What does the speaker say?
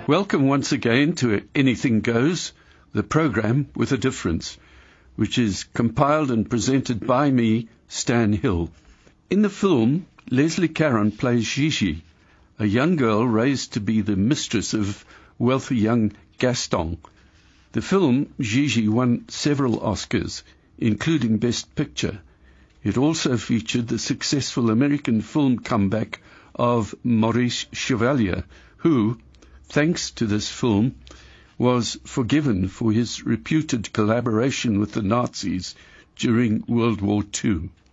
Welcome once again to Anything Goes, the program with a difference, which is compiled and presented by me, Stan Hill. In the film, Leslie Caron plays Gigi, a young girl raised to be the mistress of wealthy young Gaston. The film, Gigi, won several Oscars, including Best Picture. It also featured the successful American film comeback of Maurice Chevalier, who, thanks to this film, was forgiven for his reputed collaboration with the Nazis during World War II.